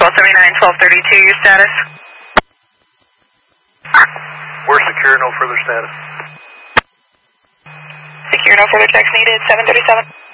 1279, 1232, your status? We're secure, no further status. Secure, no further text needed, 737.